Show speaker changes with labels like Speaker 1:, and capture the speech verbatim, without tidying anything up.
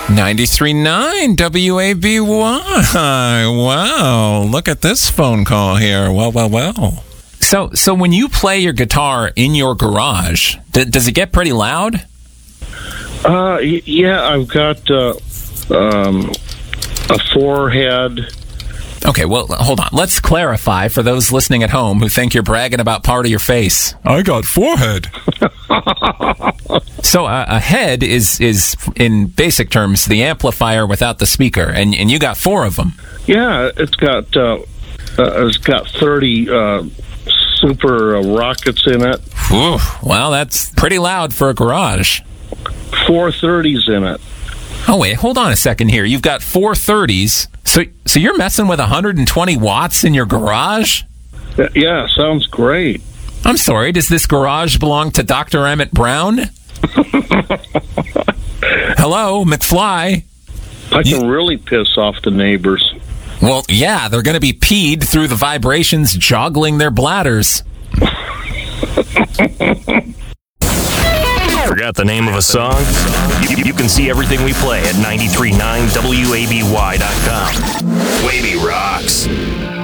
Speaker 1: ninety-three point nine W A B Y. Wow, look at this phone call here. Well, well, well. So, so when you play your guitar in your garage, d- does it get pretty loud?
Speaker 2: Uh, y- yeah, I've got uh, um, a four-head.
Speaker 1: Okay, well, hold on. Let's clarify for those listening at home who think you're bragging about part of your face. I got forehead. So uh, a head is, is, in basic terms, the amplifier without the speaker, and and you got four of them.
Speaker 2: Yeah, it's got uh, uh, it's got thirty uh, super uh, rockets in it.
Speaker 1: Whew. Well, that's pretty loud for a garage.
Speaker 2: Four thirties in it.
Speaker 1: Oh, wait, hold on a second here. You've got four thirties. So so you're messing with one hundred twenty watts in your garage?
Speaker 2: Yeah, sounds great.
Speaker 1: I'm sorry, does this garage belong to Doctor Emmett Brown? Hello, McFly.
Speaker 2: I can
Speaker 1: You-
Speaker 2: really piss off the neighbors.
Speaker 1: Well, yeah, they're going to be peed through the vibrations joggling their bladders.
Speaker 3: Forgot the name of a song? You, you can see everything we play at nine three nine W A B Y dot com. Wavy rocks.